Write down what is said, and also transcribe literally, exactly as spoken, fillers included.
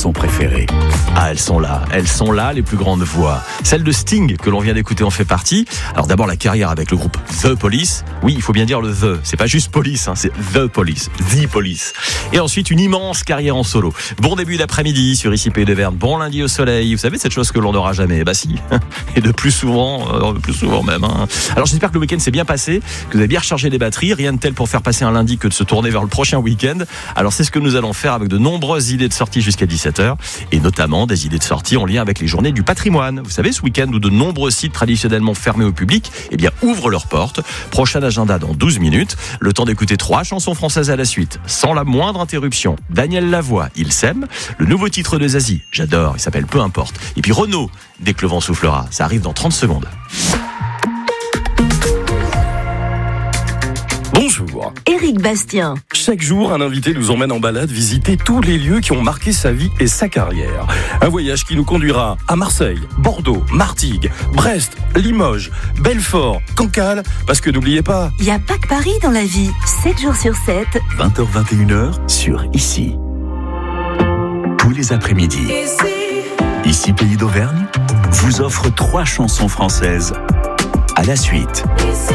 chansons préférées. Ah, elles sont là, elles sont là, les plus grandes voix. Celle de Sting, que l'on vient d'écouter, en fait partie. Alors d'abord, la carrière avec le groupe The Police. Oui, il faut bien dire le The. C'est pas juste Police, hein, c'est The Police. The Police. Et ensuite, une immense carrière en solo. Bon début d'après-midi sur Ici Pays d'Auvergne. Bon lundi au soleil. Vous savez, cette chose que l'on n'aura jamais. Bah si. Et de plus souvent, euh, de plus souvent même. Hein. Alors j'espère que le week-end s'est bien passé, que vous avez bien rechargé les batteries. Rien de tel pour faire passer un lundi que de se tourner vers le prochain week-end. Alors c'est ce que nous allons faire avec de nombreuses idées de sorties jusqu'à dix-sept heures. Et notamment des idées de sortie en lien avec les journées du patrimoine. Vous savez, ce week-end où de nombreux sites traditionnellement fermés au public, eh bien, ouvrent leurs portes. Prochain agenda dans douze minutes. Le temps d'écouter trois chansons françaises à la suite, sans la moindre interruption. Daniel Lavoie, Il s'aime. Le nouveau titre de Zazie, j'adore, il s'appelle Peu importe. Et puis Renaud, Dès que le vent soufflera. Ça arrive dans trente secondes. Bonjour. Éric Bastien. Chaque jour, un invité nous emmène en balade visiter tous les lieux qui ont marqué sa vie et sa carrière. Un voyage qui nous conduira à Marseille, Bordeaux, Martigues, Brest, Limoges, Belfort, Cancale, parce que n'oubliez pas... Il n'y a pas que Paris dans la vie. sept jours sur sept. vingt heures vingt et une heures sur Ici. Tous les après-midi. Ici Pays d'Auvergne vous offre trois chansons françaises à la suite.